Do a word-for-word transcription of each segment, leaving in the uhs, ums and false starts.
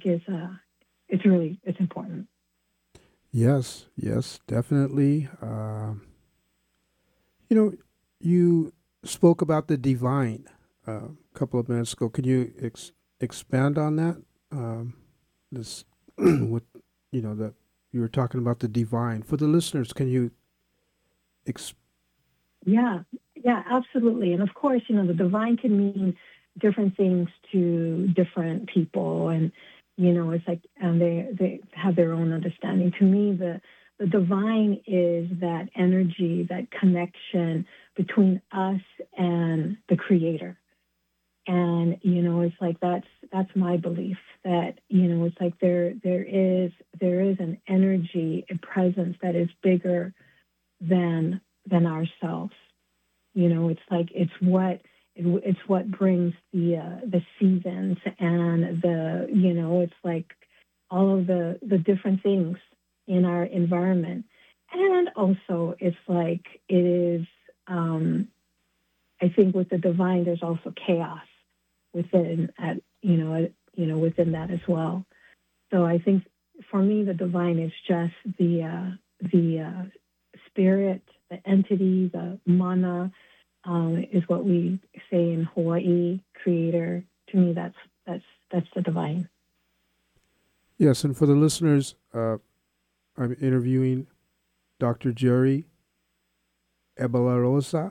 think is uh, it's really it's important. Yes, yes, definitely. Um, you know, you spoke about the divine uh, a couple of minutes ago. Can you ex- expand on that? Um, this, what you know that you were talking about the divine for the listeners. Can you ex- Yeah, yeah, absolutely. And of course, you know, the divine can mean different things to different people, and you know, it's like, and they they have their own understanding. To me, the the divine is that energy, that connection between us and the Creator. And you know, it's like that's that's my belief that you know, it's like there there is there is an energy, a presence that is bigger than than ourselves. You know, it's like it's what it, it's what brings the uh, the seasons and the you know it's like all of the the different things in our environment, and also it's like it is. Um, I think with the divine, there's also chaos within at you know at, you know within that as well. So I think for me, the divine is just the uh, the uh, spirit, the entity, the mana, um, is what we say in Hawaii, creator. To me, that's that's that's the divine. yes, and for the listeners, uh, I'm interviewing Doctor Jerry Ebalarosa,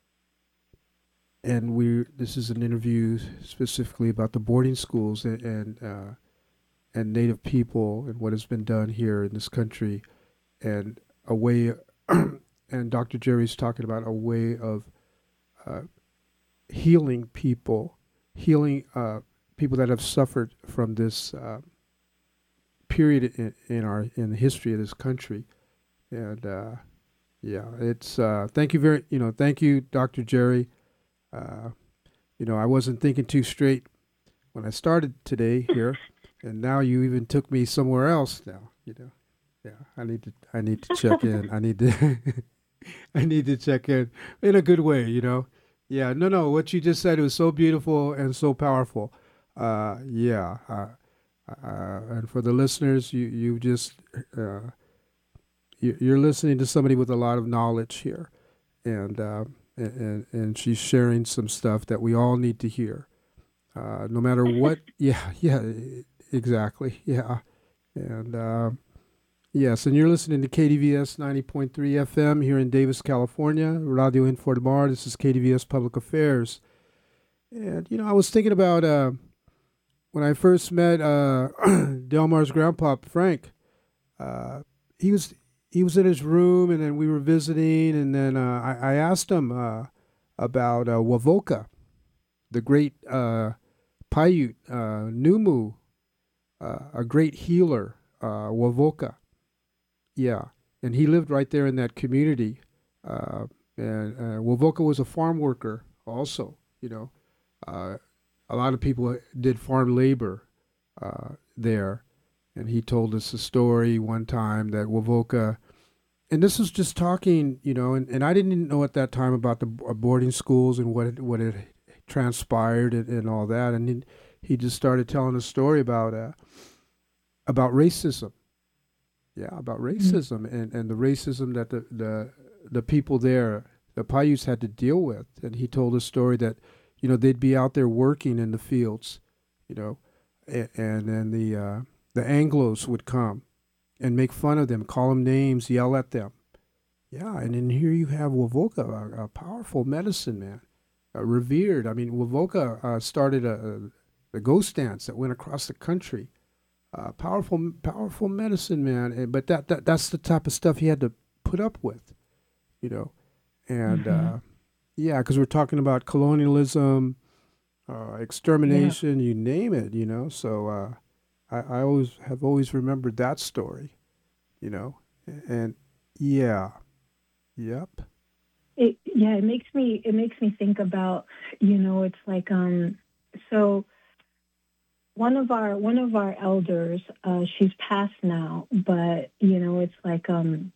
and we this is an interview specifically about the boarding schools and and, uh, and Native people and what has been done here in this country, and a way. And Doctor Jerry's talking about a way of uh, healing people, healing uh, people that have suffered from this uh, period in, in our in the history of this country. And uh, yeah, it's uh, thank you very you know thank you, Doctor Jerry. Uh, you know, I wasn't thinking too straight when I started today here, and now you even took me somewhere else. Now, you know, yeah, I need to I need to check in. I need to I need to check in in a good way. You know, yeah, no, no, what you just said was so beautiful and so powerful. Uh, yeah, uh, uh, and for the listeners, you you just uh, you, you're listening to somebody with a lot of knowledge here, and uh, and and she's sharing some stuff that we all need to hear. Uh, no matter what, yeah, yeah, exactly, yeah, and uh, yes, and you're listening to K D V S ninety point three F M here in Davis, California, Radio Informar. This is K D V S Public Affairs, and you know, I was thinking about uh, when I first met uh, Delmar's grandpa Frank. Uh, he was he was in his room, and then we were visiting, and then uh, I, I asked him uh, about uh, Wavoka, the great uh, Paiute uh, Numu, uh, a great healer, uh, Wavoka. Yeah, and he lived right there in that community. Uh, and uh, Wavoka was a farm worker also. You know, uh, a lot of people did farm labor uh, there, and he told us a story one time that Wavoka and this was just talking, you know, and, and I didn't know at that time about the boarding schools and what it, what had transpired and, and all that. And he, he just started telling a story about uh, about racism. Yeah, about Mm. racism and, and the racism that the, the the people there, the Paiutes, had to deal with. And he told a story that, you know, they'd be out there working in the fields, you know, and, and then the uh, the Anglos would come and make fun of them, call them names, yell at them. Yeah, and then here you have Wavoka, a, a powerful medicine man, uh, revered. I mean, Wavoka uh, started a, a, a ghost dance that went across the country. Uh, powerful, powerful medicine man. And, but that, that that's the type of stuff he had to put up with, you know. And Mm-hmm. uh, yeah, because we're talking about colonialism, uh, Yeah. extermination, you name it, you know. So uh, I, I always have always remembered that story, you know. And yeah, yep. It yeah. It makes me it makes me think about you know it's like um so one of our one of our elders, uh, she's passed now, but you know it's like um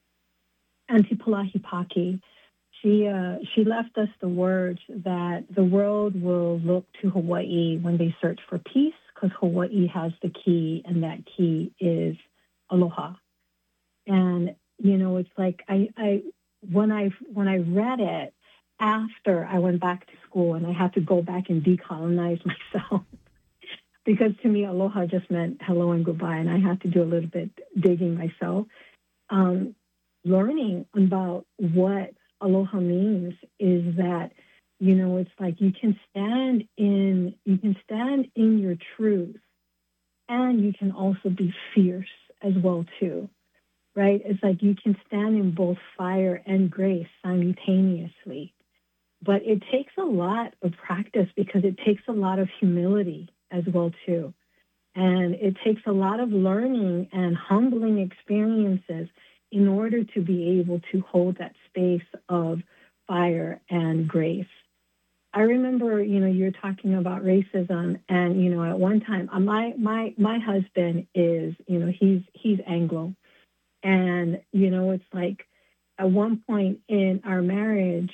Auntie Palahi Paki. She uh, she left us the words that the world will look to Hawaii when they search for peace, because Hawaii has the key, and that key is aloha. And you know, it's like I, I when I when I read it after I went back to school, and I had to go back and decolonize myself because to me, aloha just meant hello and goodbye, and I had to do a little bit digging myself. Um, Learning about what aloha means is that, you know, it's like you can stand in you can stand in your truth, and you can also be fierce as well too, right? It's like you can stand in both fire and grace simultaneously. But it takes a lot of practice because it takes a lot of humility as well too. And it takes a lot of learning and humbling experiences in order to be able to hold that space of fire and grace. I remember, you know, you're talking about racism, and you know, at one time, uh, my my my husband is, you know, he's he's Anglo, and you know, it's like at one point in our marriage,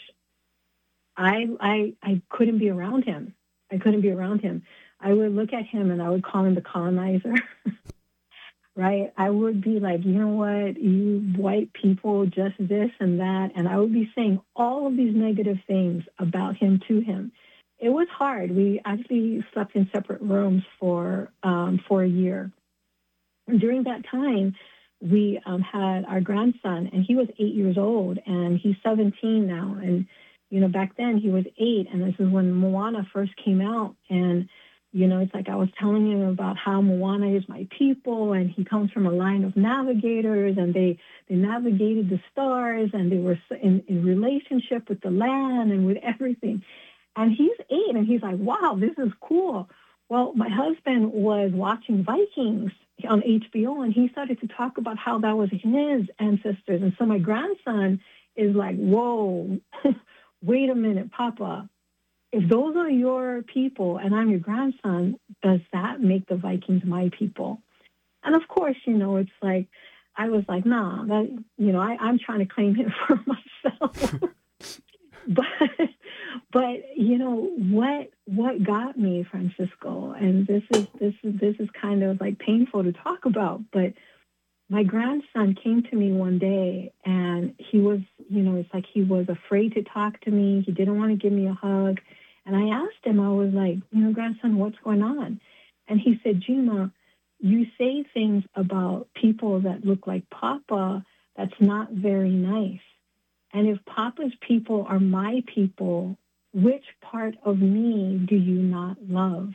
I I I couldn't be around him. I couldn't be around him. I would look at him and I would call him the colonizer. Right? I would be like, you know what, you white people, just this and that. And I would be saying all of these negative things about him to him. It was hard. We actually slept in separate rooms for um, for a year. And during that time, we um, had our grandson, and he was eight years old, and he's seventeen now. And, you know, back then he was eight, and this is when Moana first came out. And you know, it's like I was telling him about how Moana is my people, and he comes from a line of navigators, and they, they navigated the stars, and they were in, in relationship with the land and with everything. And he's eight, and he's like, wow, this is cool. Well, my husband was watching Vikings on H B O, and he started to talk about how that was his ancestors. And so my grandson is like, whoa, wait a minute, Papa. If those are your people and I'm your grandson, does that make the Vikings my people? And of course, you know, it's like, I was like, nah, that, you know, I, I'm trying to claim it for myself. but, but, you know, what, what got me, Francisco, and this is, this is, this is kind of like painful to talk about, but my grandson came to me one day, and he was, you know, it's like he was afraid to talk to me. He didn't want to give me a hug. And I asked him, I was like, you know, grandson, what's going on? And he said, Gina, you say things about people that look like Papa that's not very nice. And if Papa's people are my people, which part of me do you not love?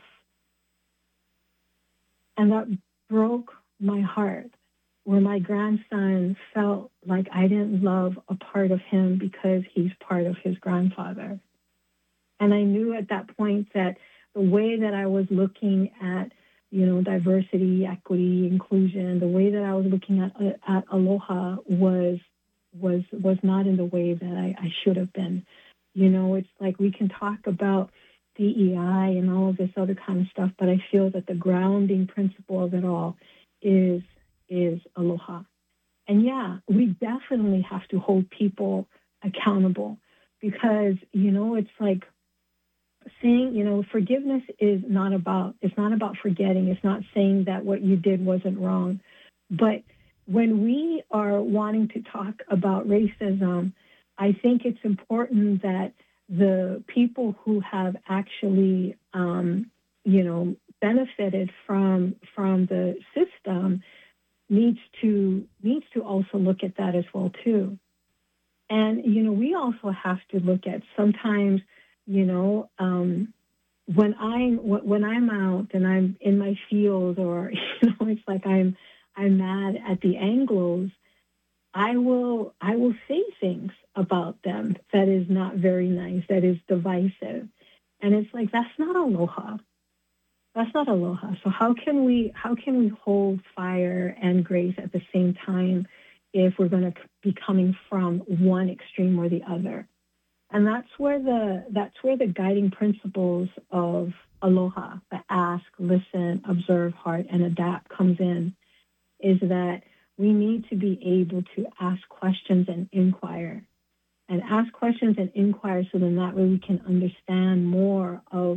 And that broke my heart, where my grandson felt like I didn't love a part of him because he's part of his grandfather. And I knew at that point that the way that I was looking at, you know, diversity, equity, inclusion, the way that I was looking at, at aloha was was was not in the way that I, I should have been. You know, it's like we can talk about D E I and all of this other kind of stuff, but I feel that the grounding principle of it all is is aloha. And yeah, we definitely have to hold people accountable because, you know, it's like saying, you know, forgiveness is not about, it's not about forgetting. It's not saying that what you did wasn't wrong. But when we are wanting to talk about racism, I think it's important that the people who have actually, um, you know, benefited from from the system needs to needs to also look at that as well too. And you know, we also have to look at sometimes, you know, um, when I'm when I'm out and I'm in my field, or you know, it's like I'm I'm mad at the Anglos, I will I will say things about them that is not very nice, that is divisive, and it's like that's not aloha. That's not aloha. So how can we how can we hold fire and grace at the same time if we're going to be coming from one extreme or the other? And that's where the that's where the guiding principles of aloha, the ask, listen, observe, heart, and adapt comes in, is that we need to be able to ask questions and inquire. And ask questions and inquire so then that way we can understand more of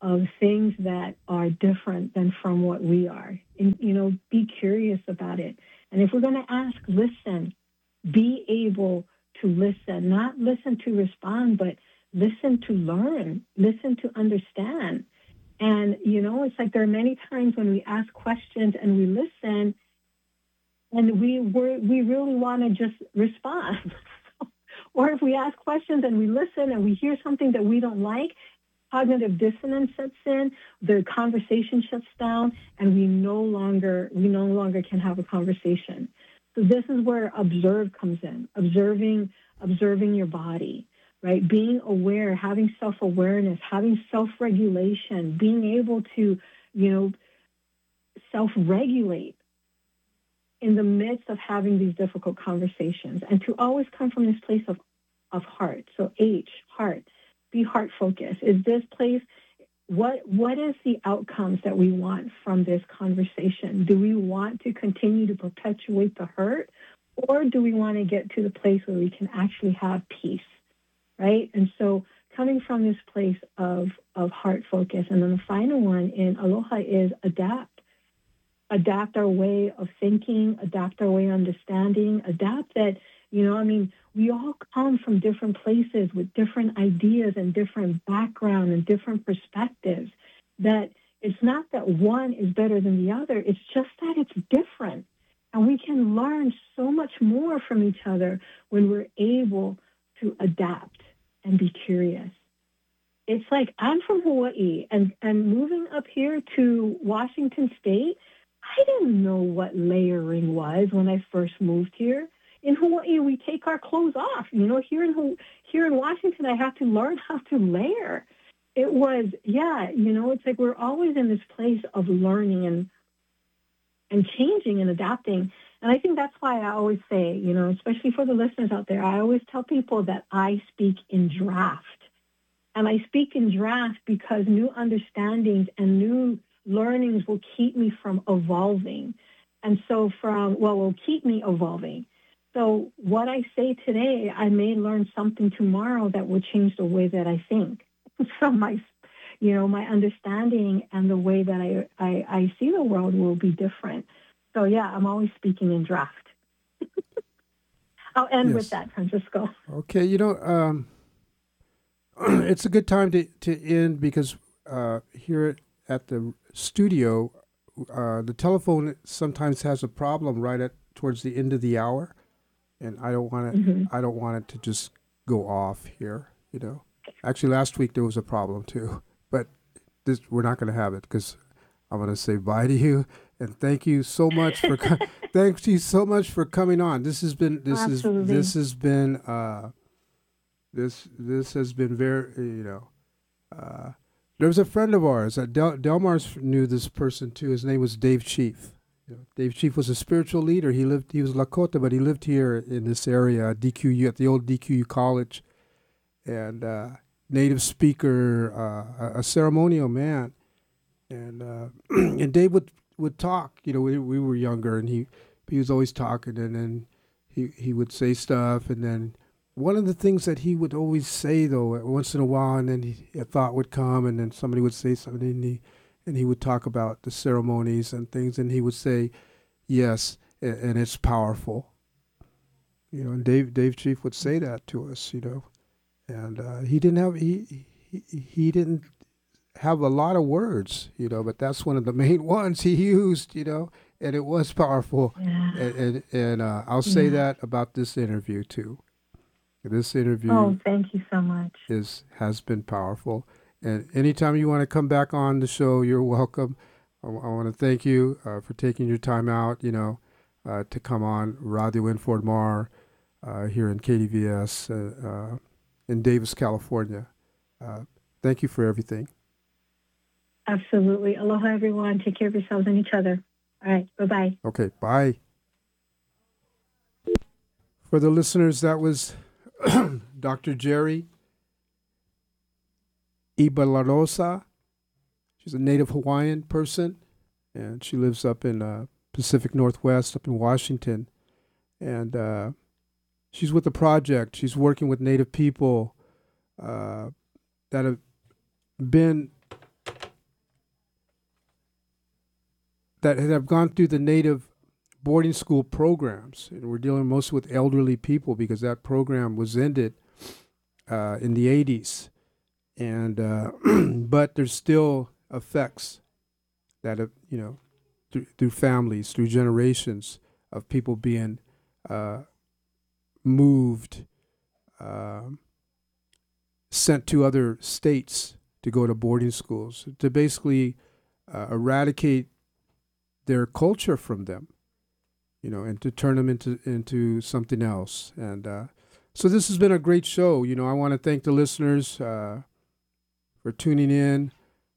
of things that are different than from what we are. And, you know, be curious about it. And if we're going to ask, listen, be able to listen, not listen to respond, but listen to learn, listen to understand. And, you know, it's like there are many times when we ask questions and we listen and we we we really want to just respond. Or if we ask questions and we listen and we hear something that we don't like, cognitive dissonance sets in, the conversation shuts down, and we no longer we no longer can have a conversation. So this is where observe comes in, observing observing your body, right? Being aware, having self-awareness, having self-regulation, being able to, you know, self-regulate in the midst of having these difficult conversations, and to always come from this place of, of heart. So H, heart, be heart focused. Is this place, what what is the outcomes that we want from this conversation? Do we want to continue to perpetuate the hurt, or do we want to get to the place where we can actually have peace, right? And so coming from this place of, of heart focus. And then the final one in Aloha is adapt. Adapt our way of thinking, adapt our way of understanding, adapt that, you know, I mean, we all come from different places with different ideas and different background and different perspectives, that it's not that one is better than the other, it's just that it's different. And we can learn so much more from each other when we're able to adapt and be curious. It's like I'm from Hawaii, and, and moving up here to Washington State, I didn't know what layering was when I first moved here. In Hawaii, we take our clothes off. You know, here in here in Washington, I have to learn how to layer. It was, yeah, you know, it's like we're always in this place of learning and and changing and adapting. And I think that's why I always say, you know, especially for the listeners out there, I always tell people that I speak in draft. And I speak in draft because new understandings and new learnings will keep me from evolving. And so from, well, will keep me evolving. So what I say today, I may learn something tomorrow that will change the way that I think. So my, you know, my understanding and the way that I, I, I see the world will be different. So yeah, I'm always speaking in draft. I'll end yes. with that, Francisco. Okay, you know, um, it's a good time to, to end because uh, here at the studio, uh, the telephone sometimes has a problem right at towards the end of the hour, and I don't want it. Mm-hmm. I don't want it to just go off here. You know, actually, last week there was a problem too, but this we're not going to have it because I want to say bye to you and thank you so much for co- thank you so much for coming on. This has been this Absolutely. is this has been uh, this this has been very you know. Uh, There was a friend of ours. Uh, Del- Delmars knew this person too. His name was Dave Chief. You know, Dave Chief was a spiritual leader. He lived. He was Lakota, but he lived here in this area, D Q U at the old D Q U college, and uh, native speaker, uh, a, a ceremonial man, and uh, and Dave would, would talk. You know, we we were younger, and he he was always talking, and then he he would say stuff, and then. One of the things that he would always say, though, once in a while, and then he, a thought would come, and then somebody would say something, and he, and he would talk about the ceremonies and things, and he would say, yes, and, and it's powerful. You know, and Dave Dave Chief would say that to us, you know, and uh, he didn't have he, he he didn't have a lot of words, you know, but that's one of the main ones he used, you know, and it was powerful, yeah. and and, and uh, I'll say yeah. that about this interview too. This interview oh, thank you so much. is has been powerful. And anytime you want to come back on the show, you're welcome. I, I want to thank you uh, for taking your time out, you know, uh, to come on Radio Informar uh, here in K D V S uh, uh, in Davis, California. Uh, thank you for everything. Absolutely. Aloha, everyone. Take care of yourselves and each other. All right. Bye-bye. Okay. Bye. For the listeners, that was Doctor Jerry Ibalarosa. She's a native Hawaiian person, and she lives up in uh, Pacific Northwest, up in Washington. And uh, she's with the project. She's working with native people uh, that have been that have gone through the native boarding school programs, and we're dealing mostly with elderly people because that program was ended uh, in the eighties, and uh, but there's still effects that have, you know, through, through families, through generations of people being uh, moved, uh, sent to other states to go to boarding schools to basically uh, eradicate their culture from them, you know, and to turn them into into something else. And uh, so this has been a great show. You know, I want to thank the listeners uh, for tuning in.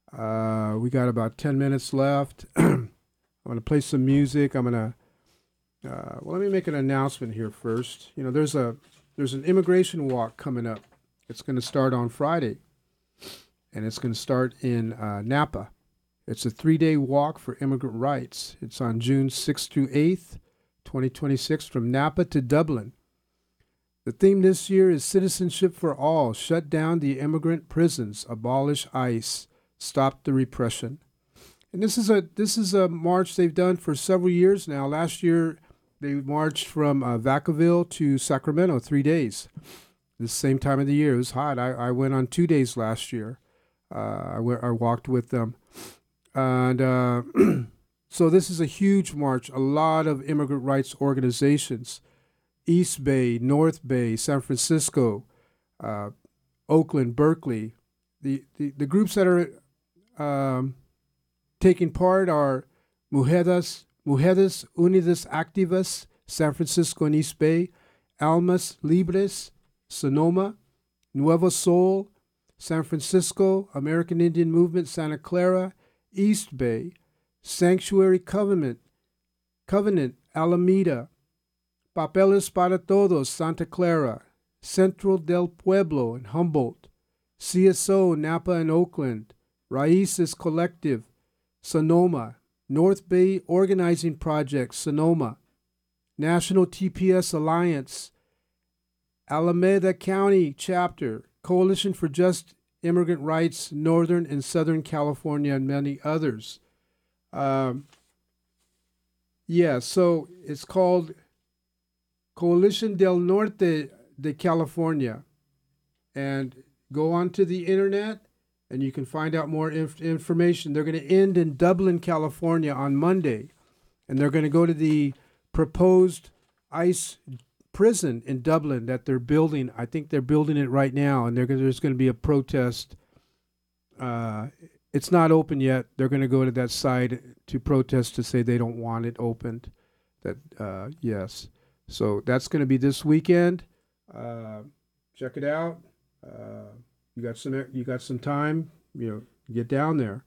Uh, we got about ten minutes left. I'm going to play some music. I'm going to, uh, well, let me make an announcement here first. You know, there's a there's an immigration walk coming up. It's going to start on Friday, and it's going to start in uh, Napa. It's a three-day walk for immigrant rights. It's on June sixth through eighth, twenty twenty-six, from Napa to Dublin. The theme this year is Citizenship for All, Shut Down the Immigrant Prisons, Abolish ICE, Stop the Repression. And this is a this is a march they've done for several years now. Last year, they marched from uh, Vacaville to Sacramento, three days. The same time of the year. It was hot. I, I went on two days last year. Uh, I, went, I walked with them. And uh, so this is a huge march. A lot of immigrant rights organizations, East Bay, North Bay, San Francisco, uh, Oakland, Berkeley. The, the, the groups that are um, taking part are Mujeres, Mujeres Unidas Activas, San Francisco and East Bay, Almas Libres, Sonoma, Nuevo Sol, San Francisco, American Indian Movement, Santa Clara, East Bay, Sanctuary Covenant, Covenant, Alameda, Papeles para Todos, Santa Clara, Central del Pueblo and Humboldt, C S O, Napa and Oakland, Raíces Collective, Sonoma, North Bay Organizing Project, Sonoma, National T P S Alliance, Alameda County Chapter, Coalition for Just Immigrant Rights, Northern and Southern California, and many others. Um, yeah, so it's called Coalition del Norte de California. And go onto the internet and you can find out more inf- information. They're going to end in Dublin, California on Monday. And they're going to go to the proposed ICE prison in Dublin that they're building. I think they're building it right now, and they're gonna, there's going to be a protest. Uh, it's not open yet. They're going to go to that site to protest to say they don't want it opened. That uh, yes, so that's going to be this weekend. Uh, check it out. Uh, you got some you got some time. You know, get down there.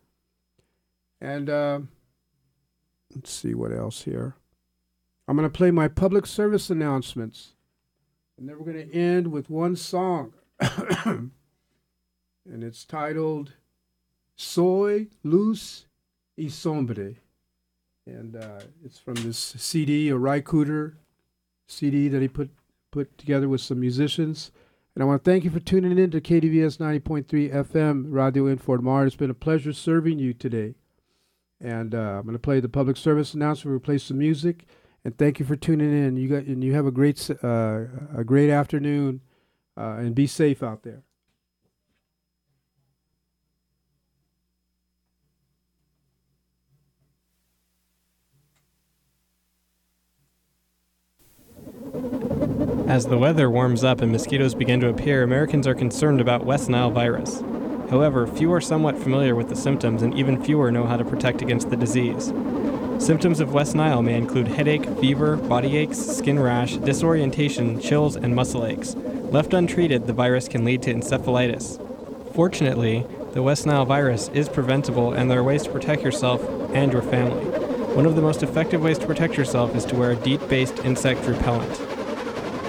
And uh, let's see what else here. I'm going to play my public service announcements, and then we're going to end with one song, and it's titled Soy, Luz y Sombre, and uh, it's from this C D, a Ry Cooder C D that he put, put together with some musicians. And I want to thank you for tuning in to K D V S ninety point three F M, Radio in Fort Myers. It's been a pleasure serving you today. And uh, I'm going to play the public service announcement. We'll play some music. And thank you for tuning in. You got and you have a great uh, a great afternoon, uh, and be safe out there. As the weather warms up and mosquitoes begin to appear, Americans are concerned about West Nile virus. However, few are somewhat familiar with the symptoms, and even fewer know how to protect against the disease. Symptoms of West Nile may include headache, fever, body aches, skin rash, disorientation, chills, and muscle aches. Left untreated, the virus can lead to encephalitis. Fortunately, the West Nile virus is preventable, and there are ways to protect yourself and your family. One of the most effective ways to protect yourself is to wear a DEET-based insect repellent.